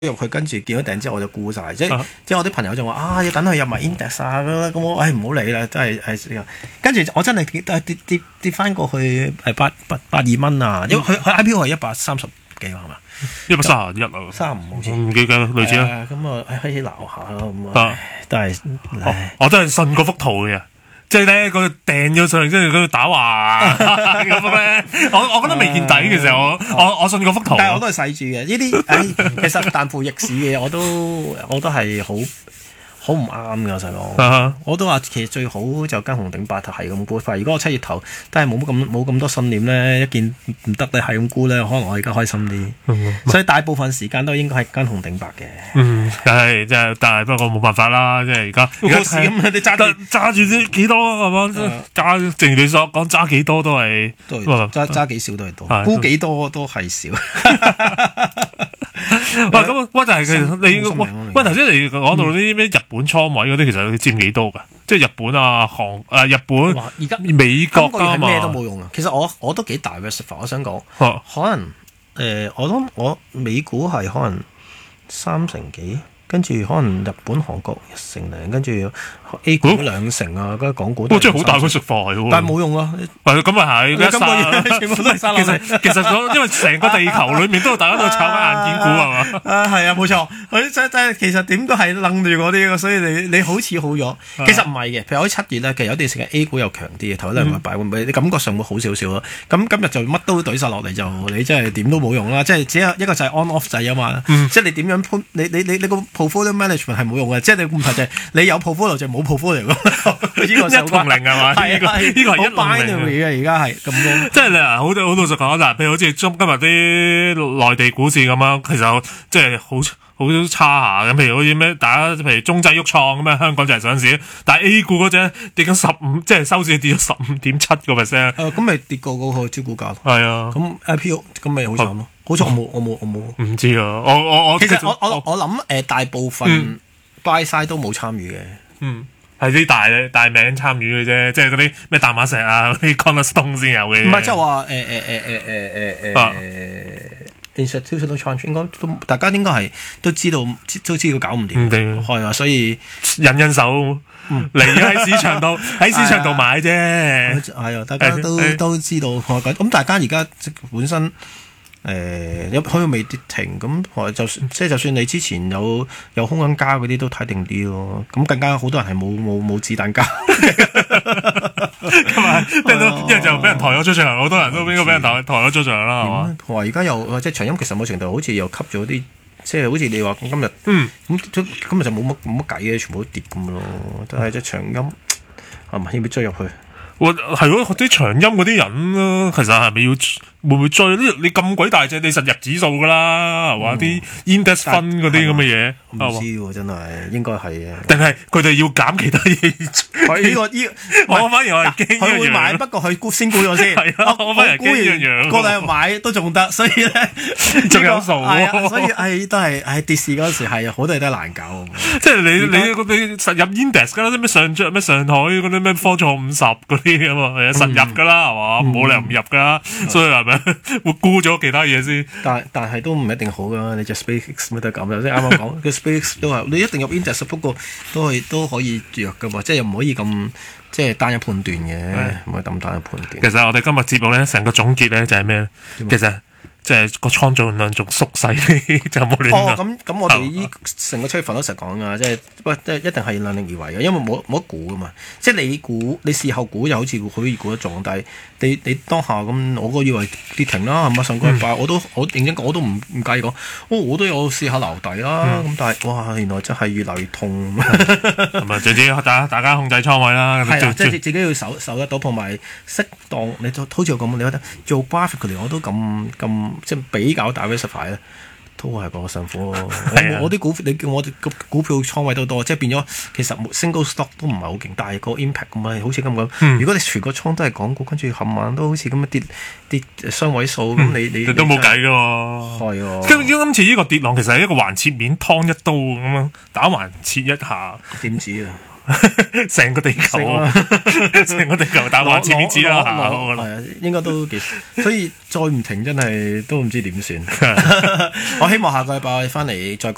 入去，跟住見到訂之後我就沽晒，即係我啲朋友就話要等佢入埋 index 啊咁我唔好理啦，真係跟住我真係跌翻過去82蚊啊，因為佢 IPO 係130幾係嘛 ，131啊 ，35好似唔記得類似啦。 咁開始鬧下咯，咁都係我真係信嗰幅圖嘅。即係咧，佢掟咗上嚟，跟住佢打橫咁咧。我覺得未見底嘅時候，我信嗰幅圖。 但係我都係細住嘅，呢啲其實但負逆市嘅我都係好唔啱㗎，細佬。我都話其實最好就跟紅頂白頭係咁沽法。如果我7月頭都係冇咁多信念咧，一見唔得咧係咁沽咧，可能我而家開心啲。所以大部分時間都應該係跟紅頂白嘅。 但係不過冇辦法啦，即係而家咁你揸住啲幾多係嘛？正如你所講，揸幾多都係揸幾少都係多，沽幾多都係少。 咁溫就係其實你溫頭先你講到啲咩日本倉位嗰啲，其實你佔幾多㗎？即係日本啊、日本、 而家美國㗎嘛， 咩都冇用啊！其實我都幾大 diversify， 我想講，可能我美股係可能3成幾。跟住可能日本、韓國1成零，跟住 A 股2成啊，跟住港股都真係好大個食法喎。 但係冇用啊！ 咁啊係， 今個月全部都係沙落嚟。 其實因為成個地球裏面都大家都炒緊硬件股係嘛？ 係啊，冇錯。佢其實點都係楞住嗰啲，所以你好似好咗，其實唔係嘅。譬如我7月咧，其實有段時間 A 股又強啲嘅，頭2個禮拜會唔會你感覺上會好少少咯？咁今日就乜都懟晒落嚟，就你真係點都冇用啦。即係只有一個就係 on off 掣啊嘛。即係你點樣判你個 portfolio management 係冇用嘅，即係你問題就係你有 portfolio 就冇 portfolio 咁。呢個 1同0係嘛？ 係呢個係1同0 嘅，而家係咁樣。 即係你好老實講嗱，譬如好似今日啲內地股市咁樣，其實即係好差下咁。譬如好似咩，大家譬如中製鬱創咁樣，香港就係上市，但係 A 股嗰隻跌緊15，即係收市跌咗15.7%。 咁咪跌過嗰個招股價。 係啊。 咁 IPO 咁咪好慘咯。好彩我冇。 唔知啊，我其實我諗大部分 buy side 都冇參與嘅。 係啲大名參與嘅啫，即係嗰啲咩淡馬錫啊、嗰啲 Cornerstone 先有嘅。 唔係即係話institutional change 應該都大家應該係都知道搞唔掂，係啊，所以人手嚟咗喺市場度買啫。 係啊，大家都知道咁大家而家本身。佢未跌停咁，就算你之前有空間加嗰啲都睇定啲咯。咁更加好多人係冇子彈加， 咁啊，因為就俾人抬咗出場，好多人都應該俾人抬咗出場啦，係嘛？ 同埋而家又即係長陰，其實某程度好似又吸咗啲，即係好似你話今日今日就冇乜計嘅，全部都跌咁咯。但係隻長陰係咪要唔要追入去？ 係咯，啲長陰嗰啲人咯，其實係咪會唔會追？你咁鬼大隻，你實入指數噶啦，係嘛？啲 index fund 嗰啲咁嘅嘢， 唔知喎，真係應該係嘅。 定係佢哋要減其他嘢？我反而我係驚佢會買，不過佢先沽咗先。 係啊，我反而驚一樣。 過兩日買都仲得，所以咧仲有數。 所以都係跌市嗰時係好多嘢都係難搞。 即係你實入 index 噶啦，咩上海嗰啲咩科創50嗰啲咁啊，實入噶啦，係嘛？冇理由唔入噶，所以係咪會沽咗其他嘢先？ 但係都唔一定好噶，你隻 SpaceX 咪得咁樣，即係啱啱講嘅 SpaceX 都係你一定入 index，不過都可以弱噶嘛，即係又唔可以咁即係單一判斷嘅，唔係咁單一判斷。 其實我哋今日節目咧，成個總結咧就係咩？其實即係個創造量仲縮細，就冇亂啦。 咁我哋成個7月份都成日講噶，即係一定係量力而為嘅，因為冇得估噶嘛。即係你事後估又好似可以估得中，但係你當下咁，我以為跌停啦，係咪上個禮拜我認真講，我都唔介意講，我都有試下留底啦。咁但係哇，原來真係越嚟越痛。 係咪？就自己大家控制倉位啦。 係啦，即係自己要受得到，同埋適當。你好似我咁，你覺得做 graphically 我都咁。即係比較大 diversify 咧，都係個辛苦咯。我啲股票，你叫我哋股票倉位都多，即係變咗其實 single stock 都唔係好勁，但係個 impact 咁啊，好似咁。如果你全個倉都係港股，跟住冚晚都好似咁樣跌雙位數，咁你都冇計㗎喎。係啊。今次呢個跌浪其實係一個橫切面劏一刀咁樣打橫切一下， 點知啊？ 成個地球打橫切面指啦， 係啊，應該都幾，所以再唔停真係都唔知點算。我希望下個禮拜翻嚟再講。